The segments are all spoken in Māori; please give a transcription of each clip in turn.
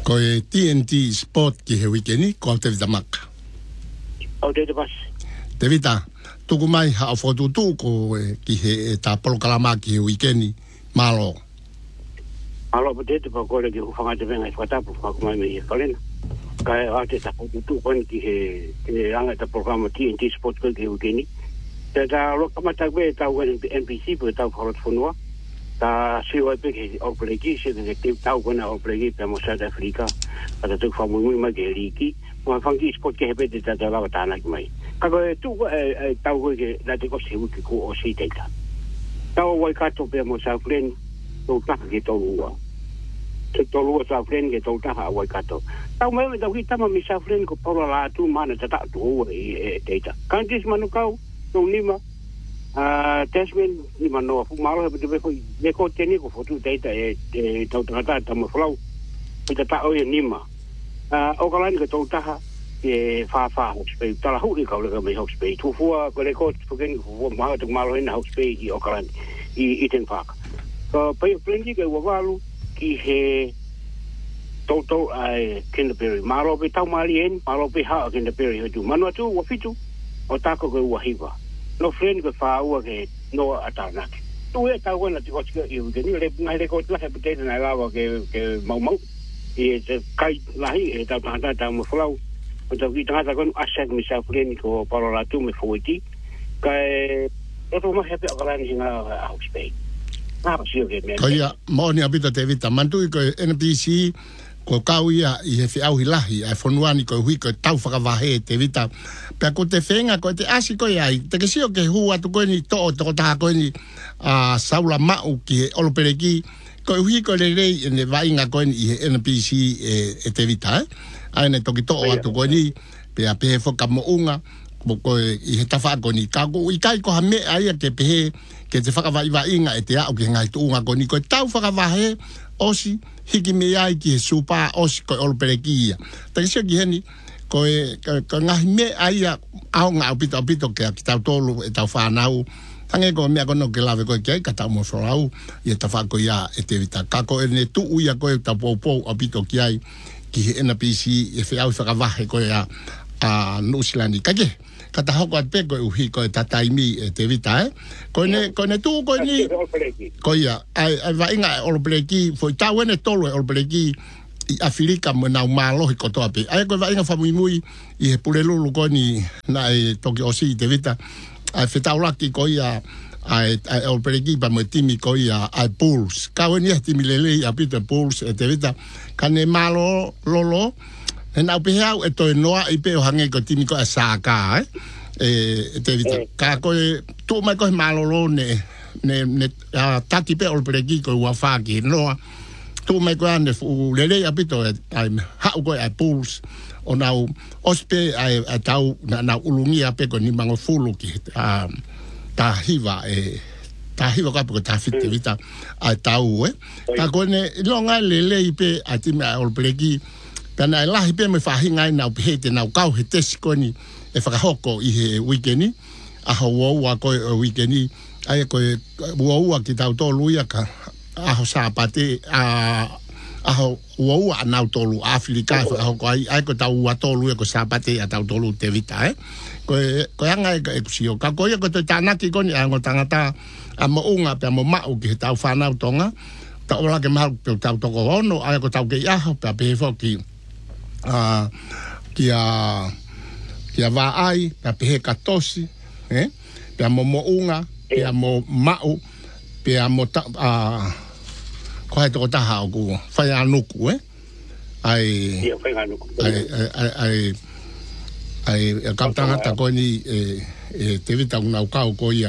ko e TNT Sport ki he weekend ko te vita maka. O te pas. Te vita, tuku mai ha o fotu tu ko ki he ta polo kalama ki he weekend malo. Malo te pa ko le ki ufanga te venga i whatapu whakumai me i kalena. Kai a te ta fotu tu ko ki he anga ta programa TNT Sport ko ki he weekend. Te ta roka mata kwe ta wen NPC po ta wharot whanua. Ta siwa pe ke o pleki se de te tau kona o pleki pe mo South Africa ata tu fa muy mai ke riki mo fangi sport ke pe te ta la tana ki mai ka ko tu tau ko ke la te ko se ki ko o se te ta tau wai ka to pe mo South Africa to ta ke to lua te to lua South Africa ke to ta wai ka to tau mai me tau ki tama mi South Africa ko por la tu mana ta tu o te ta kan dis manu kau to nima Tasman ni mano fu malo he te ko le ko teni ko fotu data e tau tata ta mo flau te ta o ni ma o kalani ko tau e fa spe ta la hu ka le me spe tu fu ko le ko fu ken fu ma te malo en spe i o kalani i ten park ko pe plenty ke wa valu ki he toto ai Canterbury malo pe tau mali en malo pe ha Canterbury ho tu mano tu wa fitu o ta ko wa hiva no friend ko fa ua ke no atana tu e ta wona ti ko i u ni le ngai le ko la he pete na la ke mau e te kai la hi e ta ta mo flau o ta ki ta kon asek mi sa friend ko para la tu me foiti kai o to ma he pe ala ni na au spain na si o ke me ko ia mo ni abita te vita mantu ko NPC ko kau ia i he whiau hilahi ai whanuani ko hui ko tau whakavahe te vita pia ko te whenga ko te asi ko iai te kesio ke hua tu koe ni to'o toko taha koe ni saula mau ki he olopereki ko hui ko le rei ne vainga koe ni i he NPC e te vita ai ne toki to'o atu koe ni pia pehe whoka mo unga ko i he tawha ko ni kako i kai ko ha me aia ke pehe ke te whakavai vainga e te au ki ngai tu unga ko ni ko tau whakavahe osi hiki me ai ki he supa osi ko olopereki ia te kesio ki heni ko ngahi me ai au ngā pito ke ki tau tolu e tau whanau tange ko mea kono ke lawe koe ke ka tau mo whanau i e tau whako ia e te vita kako e ne tu uia koe tau pou a pito ki ai ki he NPC e whiau whakavahe koe a Nusilani kake kata hoko at pe koe uhi koe tataimi e te vita koe ne tu koe ni koe ia ai vainga e olopereki foi tau ene tolu e olopereki i Afrika mo na malo ko to ape ai ko va inga famui mui i he pule lulu ko ni na e toki osi te vita ai fetaula ki ko ia ai o peregi pa mo timi ko ia ai pools ka woni timi lele a Peter pools e te vita kane malo lolo e na pe hau e to noa i pe o hange ko timi ko asaka e te vita ka ko tu mai ko malo lo ne tati pe o peregi ko wa fa ki noa tu me grande fu lele apito ai hau ko ai pools o nau ospe ai tau na ulungi ape ko ni mango fulu ki ta hiva ka ko ta fit vita ai tau ta ko ne longa lele ipe ati me ol pleki pana la ipe me fa hinga na pe te na kau he tes ko ni e fa hoko i he weekend a ho wa ko weekend ai ko wa ki tau to luia ka aho sapate aho ua na tolu Afrika aho ko ai ko tau ua tolu ko sapate a tau tolu te vita ko anga e kusio ka ko ko te tanaki ko ni ango tangata a mo unga pe mo mau ki tau whanau tonga ta ola ke mau pe tau toko ono ai ko tau ke aho pe pe foki kia va ai pe katosi pe mo unga pe mo mau pe mo ko hai to taha ko fai anuku ai kaptanga ta ko ni te vita una ka ko ia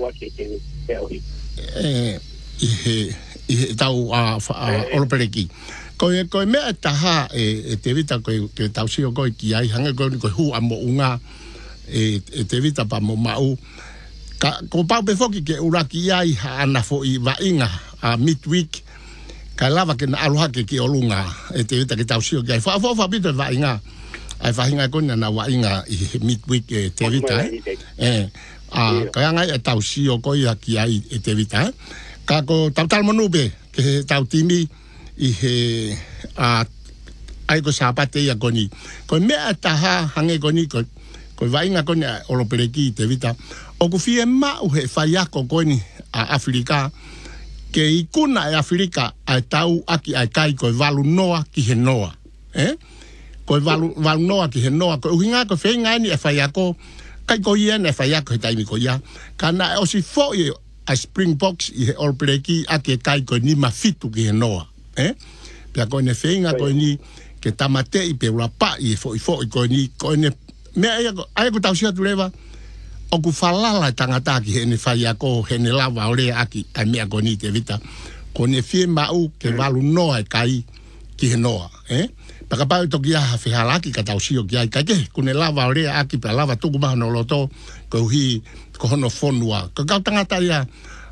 tau olopereki ko me taha te vita ko ke tau sio ko ki ai hanga ko hu amo unga te vita pa mo mau ko pa pe foki ke uraki ai ana fo i vainga midweek ka lava ke na aloha ke ki olunga e te vita ke tau sio ke fa bito vainga ai vainga ko na vainga i midweek te vita ka nga e tau sio ko ia ki ai e te vita ka ko tau tal monube ke tau timi i he ai ko sapate ia koni ko mea taha hange koni ko vainga koni o lo pereki te vita o ku fie ma u he faiako koni a Afrika ke ikuna e Afrika ai tau aki ai kai ko valu noa ki he noa ko valu noa ki he noa ko hinga ko fenga ni e faiako kai ko ia ne faiako he taimi ko ia kana o si fo a Springboks i he all pereki aki kai ko ni mafitu ki he noa pia ko ne fenga ko ni ke tamate i pe rapa i fo ko ni ko ne me ai ko tau sia tu leva o ku falala tangata ki he ne faiako he ne lava ore aki ai me ko ni te vita ko ne fie mau ke valu noa kai ki he noa paka pau to ki ha fe halaki ka tau sio ki ai kai ke ku ne lava ore aki pe lava tu ku ma no loto ko hi ko no fonua ko ka tangata ia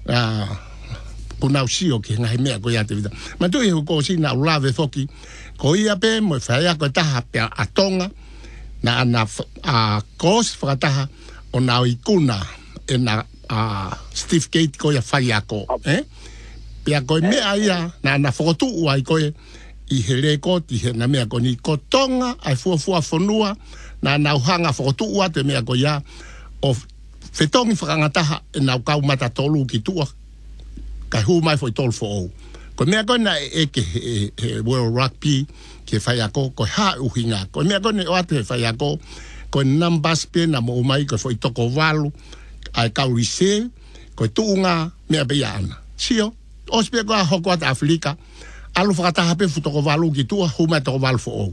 kuna usio ki ngai mea ko ia te vita ma tu ko si na lave foki ko ia pe mo faia ko taha pe atonga na kos frataha o na ikuna na Steve Gate ko ia faia ko pe ko mea ia na fotu ai ko i hele ko ti he na mea ko ni ko tonga ai fu fonua na uhanga fotu wa te mea ko ia o fetongi whakangataha na kau mata tolu ki tua kai hu mai foi tol fo ko mea ko na ke World Rugby ke whaiako ko ha uhinga ko mea ko ne o ate whaiako ko numbers pe na mo mai ko foi toko valu ai kau rise ko tuunga mea pe ana sio ospe ko hoko at Afrika alu whakataha pe fu toko valu ki tua hu mai toko valu fo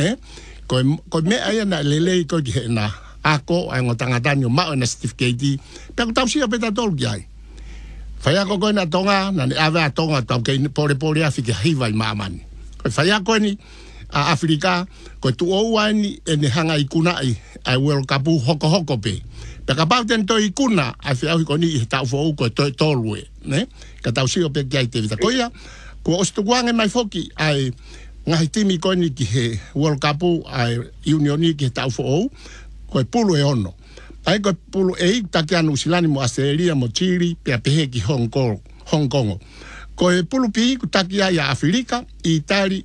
ko mea ia na lele ko ki na ako ai ngotangata ni ma na Steve Gate pe ko tau sia pe ta tol ki ai faya ko na tonga na ava tonga tau ke pore afika hiva i mamani ko faya ko ni a Afrika ko tu o wani ene hanga ikuna ai World Cup hoko pe ka pa ten to ikuna a fia ko ni ta fo ko to tolwe ne ka tau sia pe ki ai te vita ko ia ko ostuange mai foki ai ngai timi ko ni ki he World Cup ai unioni ki ta fo ko pulu e ono ai ko pulu e takia no silani mo Australia mo Chile pe pe ki Hong Kong ko pulu pi ku takia ya Afrika Itali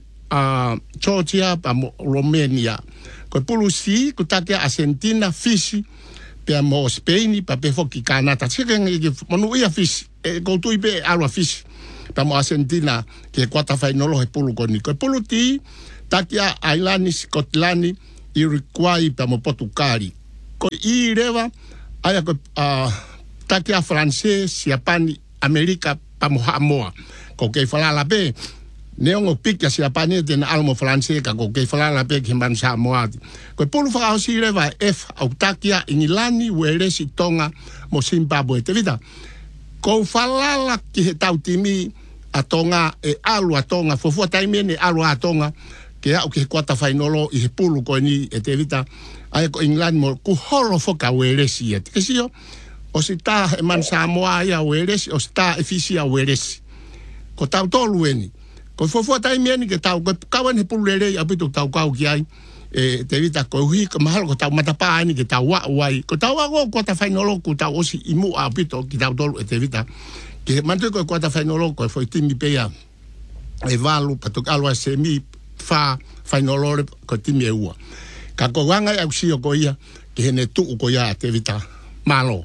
Georgia pa Romania ko pulu si ku takia Argentina Fiji pe mo Spain pa pe foki Canada chicken ki mo ia Fiji ko tu pe alwa Fiji pa mo Argentina ke quarter final he pulu ko ni ko pulu ti takia Ireland Scotland Uruguay pa mo Portugal ko i reva aya ko takia francés Japani Amerika pa mo Samoa ko ke fala la pe neongo pikia Japani de na almo francés ka ko ke fala la pe ke man Samoa ko pulu fa si reva F au takia Ingilani Wales Tonga mo Zimbabwe te vida ko fala la ki tau timi atonga e alu atonga fo taimene alu atonga ke au ke quarter final i pulu ko ni e te vita ai ko England mo ku holo foka welesi e ke sio o sita e man Samoa ia welesi o sta efisia welesi ko tau tolu eni ko fo tai meni ke tau ko kawan he pulu le ya pitu tau kau ki ai e te vita ko hui ko mahal ko tau matapa ani ke tau wai ko tau go quarter final ku tau osi imu a pitu ki tau tolu e te vita ke manto ko quarter final ko foi timi pe ya e valu patu alwa semi fa final ko timi e ua ka ko wanga au sio ko ia ke ne tu ko ia te vita malo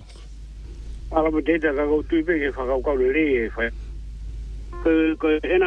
ala mo te ka ko tu pe ke fa ka le fa ko ena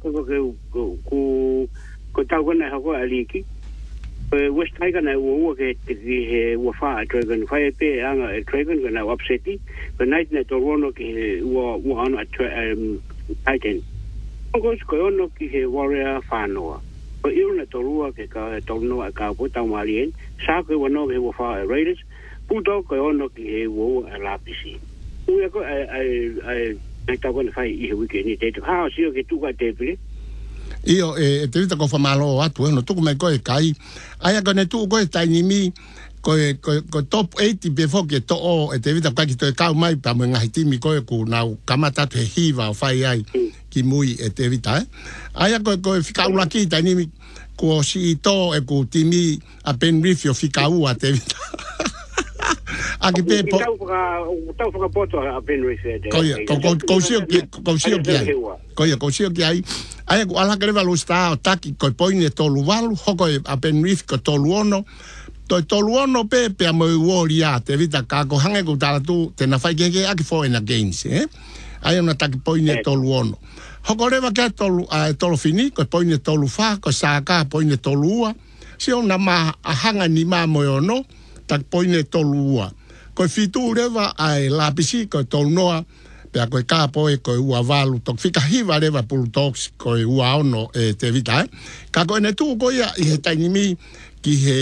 ko tau ko na ko aliki west tiger na wo ke he wo fa dragon fa pe anga dragon na upseti the night na to rono ke wo ana titan ko ono ki he warrior fanoa ko iuna torua ke ka torno ka puta malien sa ko wono ke wo fa raiders puto ko ono ki he wo la pisi u ko ai ta ko fa i he weekend ni te ha si ke tu ka te pili io te vita ko fa malo atu no tu me ko e kai ai ko ne tu ko e tai ni mi ko top 80 before ke to o te vita ka ki to ka mai pa mo ngai timi ko ku na kamata te hiva fa ai ki mui e te vita ai ko fika ula ki tai ni ko si to e ku timi a Penrith fika ua te vita Aki pe po. Tau whakapoto a Penrith. Ko sio ki ai. Ai ko ala kere valu sta o taki ko poine tolu valu hoko a Penrith ko tolu ono. Toi tolu ono pe a mo woria te vita ka ko hange ko tala tu te na fai ke aki fo ina games ai ona taki poine tolu ono. Hoko rewa ke tolu fini ko poine tolu fa ko sa ka poine tolu ua. Si ona ma hanga ni ma mo ono tak poine tolu ua. Ko fitu rewa ai lapisi ko tolu noa pe a koe kāpoe koe ua walu tok fika hiva rewa pulu toks koe ua ono te vita ka koe ne tū koe i he tainimi ki he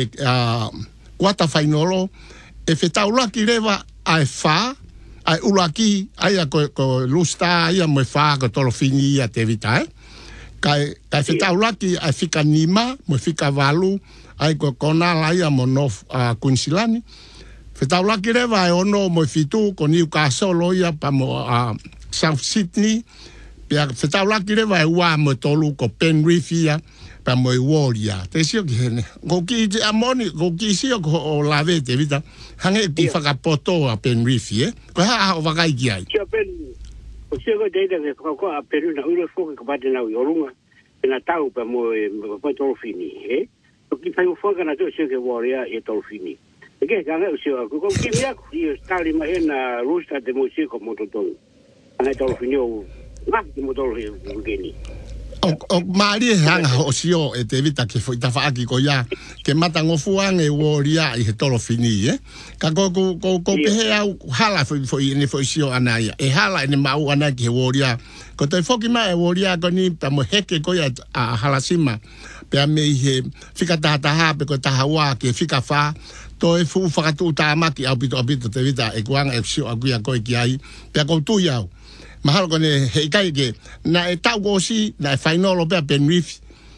wata whainolo e whetaulaki rewa ai whā ai ulaki ai a koe lusta ai a moe whā ko tolo fini ia te vita kai whetaulaki ai fika nima moe fika walu ai koe konala ai a mo nof kunsilani Whetaulaki rewa e ono mo fitu ko Newcastle ia pa mo South Sydney. Pea whetaulaki rewa e ua mo tolu ko Penrith ia pa mo i Waria. Te sio ki hene. Ko ki te amoni, ko ki sio ko o lawe te vita. Hange ki whakapoto a Penrith Ko haa o wakai ki ai. Sio pen, o sio ko teita ke whakako a Peru na ura whoka ka pate nau i orunga. Pena tau pa mo e tolu fini. Ko ki whai uwhaka na tō sio ke Waria e tolu fini. Ke kanga usio ko ki mia ku i stali ma na rusta de musico mototon ana tolo finio ma de motor geni o mari hanga osio e te vita ke foi tafa aki ko ya ke mata ngofuang e woria i tolo fini ka ko pehe au hala foi ni foi sio anaya e hala ni mau ana ki woria ko te foki ma e woria ko ni pa mo heke ko ya hala sima pe me he fika tata ha pe ko tahawa ke fika fa to e fu whakatu tāmaki au pito te vita e kuanga e sio a kuia koe ki ai pia kou tui au mahalo kone hei kai ke na e tau gosi na e whainolo pia Penrith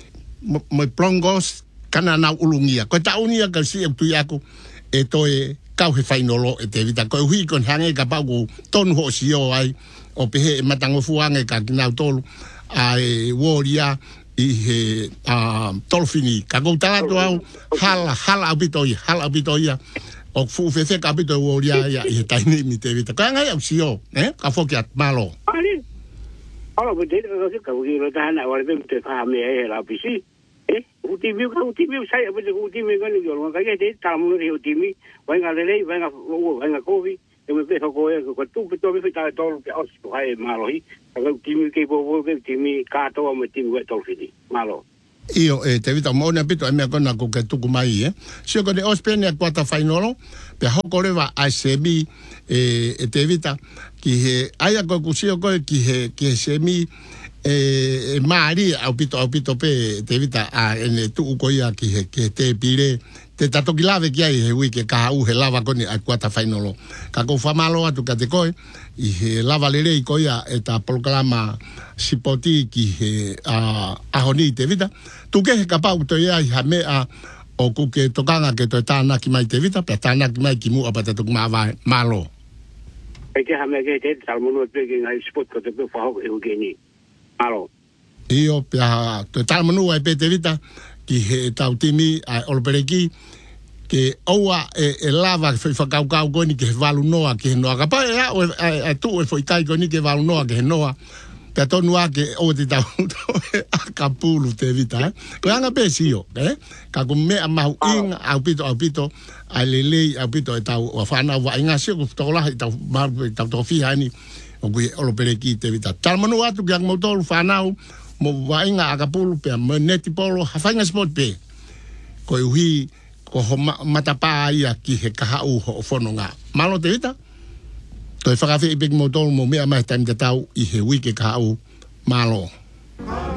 mo plongos kana nau ulungia koe ta unia ka si e tui aku e to e kau he whainolo e te vita koe hui kon hange ka pau ko tonu ho sio ai o pehe e matango fuange ka kinau tolu a e woria i he tolfini ka kou tātu au hala apitoia o fu fefe ka apito woria ia i he taini mi te vita ka ngai au sio ka foki at malo ala bo te ka ui ro tahana wale be te fa me e la pisi utimi sai abe utimi ka ni yo ka te tamu ri utimi venga lele venga kovi e me pe ko e ko tu pe to me fita tol pe os ko ai malo hi ka utimi ke bo utimi ka to me timi we tol fini malo io te vita mona pito e me kona ko ke tuku mai sio ko de ospenia quarta finalo pe hoko reva ACB e te vita ki he aia ko kusio ko ki he semi mari au pito pe te vita ene tu ko ia ki he ke te pire te tatoki lave ki ai he wiki ka u he lava koni a quarta finalo ka ko famalo atu ka te koe i he lava lere i koia e ta programa sipoti ki he ahoni te vita tu ke he kapau to ia i hame o ku ke tokanga ke to tāna ki mai te vita pe tāna ki mai ki mu apa te tuk malo e ke hame ke te talmono te ke ngai spot ko te pe fa ho e geni malo io pe to talmono e pe te vita ki he tau timi a olpereki ke oua e lava foi whakaukau koni ke he walu noa ke he noa ka pae o e tu e foi kai koni ke walu noa ke he noa pe tonu ake o te tau a kapulu te vita ko anga pe sio ka ko me mau inga au pito a lele au pito e tau o whana wa inga sio ko tola tau to fi hani o ku olpereki te vita talmanu atu ki ang motolu whanau mo wainga a kapulu pe mo neti polo hawhainga sport pe ko uhi ko matapa ia ki he kahau ho whanonga malo te vita to e whakawhi i peki motolu mo mea mai taim te tau i he wiki kahau malo